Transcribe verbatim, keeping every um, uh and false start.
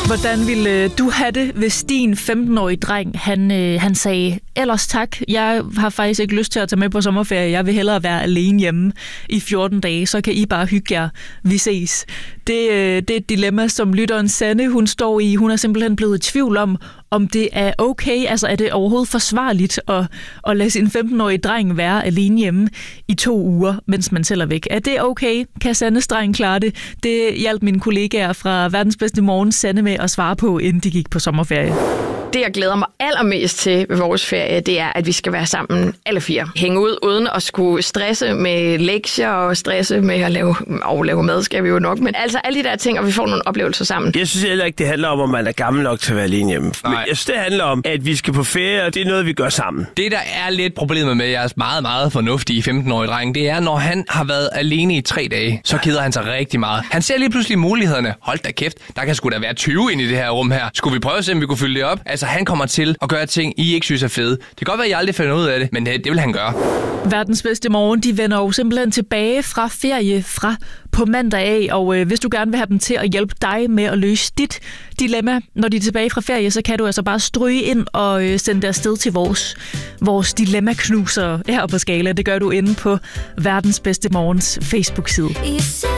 Hvordan ville du have det, hvis din femten-årige dreng, han, øh, han sagde, ellers tak, jeg har faktisk ikke lyst til at tage med på sommerferie, jeg vil hellere være alene hjemme i fjorten dage, så kan I bare hygge jer, vi ses. Det, øh, det er et dilemma, som lytteren Sanne, hun står i. Hun er simpelthen blevet i tvivl om, om det er okay, altså er det overhovedet forsvarligt at, at lade sin femten-årige dreng være alene hjemme i to uger, mens man selv er væk. Er det okay? Kan Sannes dreng klare det? Det hjalp mine kollegaer fra Verdens Bedste Morgen Sanne med at svare på, inden de gik på sommerferie. Det, jeg glæder mig allermest til ved vores ferie, det er, at vi skal være sammen alle fire. Hænge ud uden at skulle stresse med lektier og stresse med at lave, og lave mad, skal vi jo nok. Men altså alle de der ting, og vi får nogle oplevelser sammen. Jeg synes heller ikke, det handler om, at man er gammel nok til at være alene hjemme. Men jeg synes, det handler om, at vi skal på ferie, og det er noget, vi gør sammen. Det, der er lidt problemet med jeres meget, meget fornuftige femten-årige dreng, det er, når han har været alene i tre dage, så keder han sig rigtig meget. Han ser lige pludselig mulighederne. Hold da kæft, der kan sgu da være tyve ind i det her rum her. Skulle vi prøve at se, om vi kunne fylde det op? Altså, han kommer til at gøre ting, I ikke synes er fede. Det kan godt være, at I aldrig finder ud af det, men det, det vil han gøre. Verdens Bedste Morgen, de vender jo simpelthen tilbage fra ferie fra på mandag af, og øh, hvis du gerne vil have dem til at hjælpe dig med at løse dit dilemma, når de er tilbage fra ferie, så kan du altså bare stryge ind og øh, sende det afsted til vores, vores dilemma-knuser her på Skala. Det gør du inde på Verdens Bedste Morgens Facebook-side.